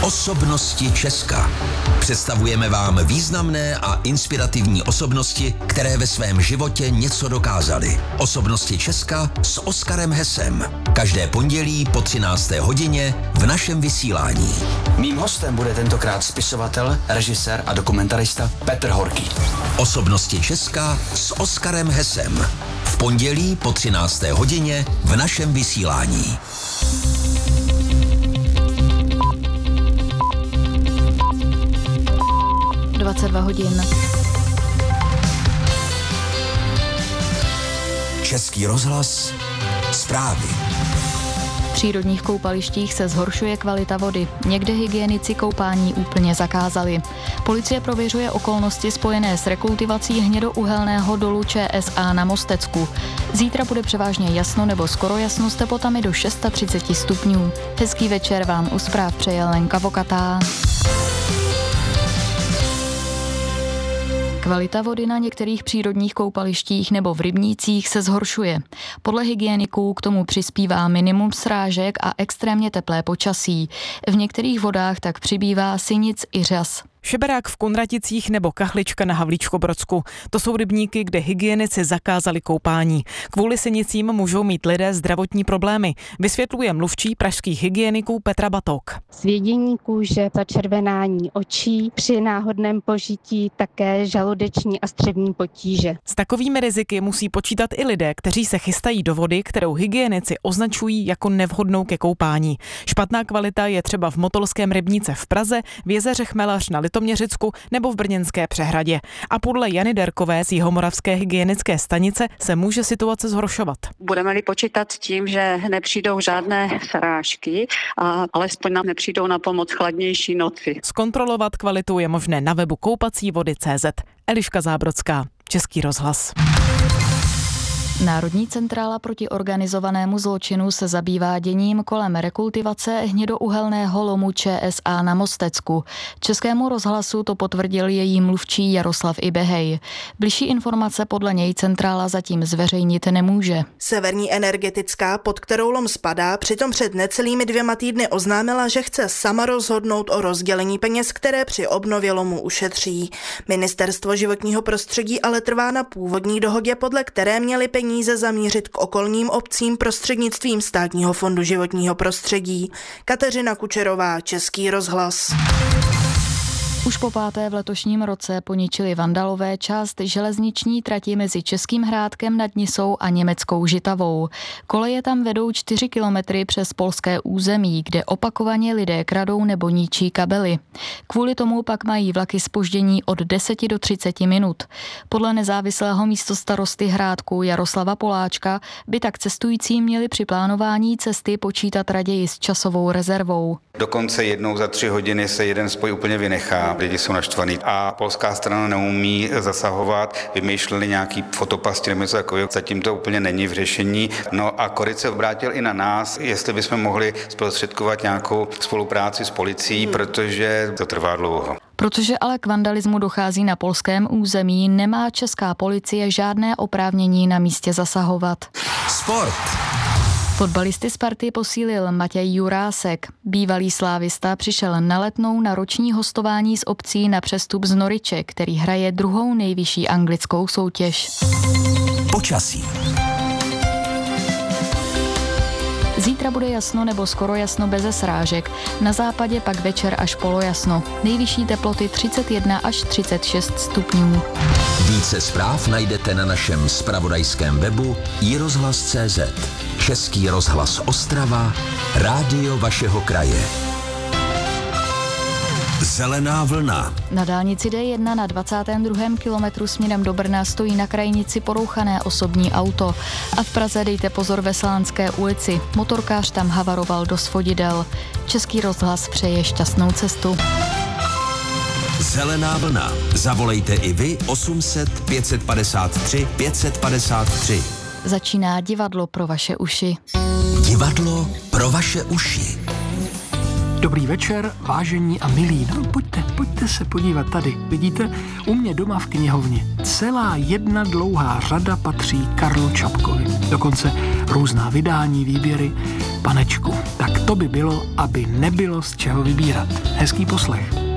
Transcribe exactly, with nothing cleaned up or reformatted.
Osobnosti Česka. Představujeme vám významné a inspirativní osobnosti, které ve svém životě něco dokázaly. Osobnosti Česka s Oskarem Hesem. Každé pondělí po třinácté hodině v našem vysílání. Mým hostem bude tentokrát spisovatel, režisér a dokumentarista Petr Horký. Osobnosti Česka s Oskarem Hesem. V pondělí po třinácté hodině v našem vysílání. dvacet dva hodin. Český rozhlas, zprávy. V přírodních koupalištích se zhoršuje kvalita vody. Někde hygienici koupání úplně zakázali. Policie prověřuje okolnosti spojené s rekultivací hnědouhelného dolu Č S A na Mostecku. Zítra bude převážně jasno nebo skoro jasno s teplotami do třicet šest stupňů. Hezký večer vám u zpráv přeje Lenka Vokatá. Kvalita vody na některých přírodních koupalištích nebo v rybnících se zhoršuje. Podle hygieniků k tomu přispívá minimum srážek a extrémně teplé počasí. V některých vodách tak přibývá sinic i řas. Šeberák v Kunraticích nebo Kachlička na Havlíčkobrodsku. To jsou rybníky, kde hygienici zakázali koupání. Kvůli sinicím můžou mít lidé zdravotní problémy, vysvětluje mluvčí pražských hygieniků Petra Batok. Svědění kůže, začervenání očí, při náhodném požití také žaludeční a střevní potíže. S takovými riziky musí počítat i lidé, kteří se chystají do vody, kterou hygienici označují jako nevhodnou ke koupání. Špatná kvalita je třeba v Motolském rybníce v Praze, v jezeře Chmelař na Litoměřicku nebo v Brněnské přehradě. A podle Jany Derkové z Jihomoravské hygienické stanice se může situace zhoršovat. Budeme-li počítat s tím, že nepřijdou žádné srážky a alespoň nám nepřijdou na pomoc chladnější noci. Zkontrolovat kvalitu je možné na webu koupací vody tečka cé zet. Eliška Zábrodská, Český rozhlas. Národní centrála proti organizovanému zločinu se zabývá děním kolem rekultivace hnědouhelného lomu Č S A na Mostecku. Českému rozhlasu to potvrdil její mluvčí Jaroslav Ibehej. Bližší informace podle něj centrála zatím zveřejnit nemůže. Severní energetická, pod kterou lom spadá, přitom před necelými dvěma týdny oznámila, že chce sama rozhodnout o rozdělení peněz, které při obnově lomu ušetří. Ministerstvo životního prostředí ale trvá na původní dohodě, podle které měly peníze peníze zamířit k okolním obcím prostřednictvím Státního fondu životního prostředí. Kateřina Kučerová, Český rozhlas. Už po páté v letošním roce poničili vandalové část železniční trati mezi Českým Hrádkem nad Nisou a německou Žitavou. Koleje tam vedou čtyři kilometry přes polské území, kde opakovaně lidé kradou nebo ničí kabely. Kvůli tomu pak mají vlaky zpoždění od deseti do třiceti minut. Podle nezávislého místostarosty Hrádku Jaroslava Poláčka by tak cestující měli při plánování cesty počítat raději s časovou rezervou. Dokonce jednou za tři hodiny se jeden spoj úplně vynechá. Lidi jsou naštvaní a polská strana neumí zasahovat, vymýšleli nějaký fotopasti nebo něco takového, zatím to úplně není v řešení. No a Koryt se obrátil i na nás, jestli bychom mohli zprostředkovat nějakou spolupráci s policií, hmm. protože to trvá dlouho. Protože ale k vandalismu dochází na polském území, nemá česká policie žádné oprávnění na místě zasahovat. Sport. Fotbalisty Sparty posílil Matěj Jurásek. Bývalý slávista přišel na Letnou na roční hostování z obcí na přestup z Norwiche, který hraje druhou nejvyšší anglickou soutěž. Počasí. Zítra bude jasno nebo skoro jasno beze srážek. Na západě pak večer až polojasno. Nejvyšší teploty třicet jedna až třicet šest stupňů. Více zpráv najdete na našem zpravodajském webu i rozhlas tečka cé zet. Český rozhlas Ostrava, rádio vašeho kraje. Zelená vlna. Na dálnici D jedna na dvacátém druhém kilometru směrem do Brna stojí na krajnici porouchané osobní auto. A v Praze dejte pozor ve Slánské ulici. Motorkář tam havaroval do svodidel. Český rozhlas přeje šťastnou cestu. Zelená vlna. Zavolejte i vy osm set pět padesát tři pět padesát tři. Začíná divadlo pro vaše uši. Divadlo pro vaše uši. Dobrý večer, vážení a milí. No, pojďte, pojďte se podívat tady. Vidíte, u mě doma v knihovně celá jedna dlouhá řada patří Karlu Čapkovi. Dokonce různá vydání, výběry. Panečku, tak to by bylo, aby nebylo z čeho vybírat. Hezký poslech.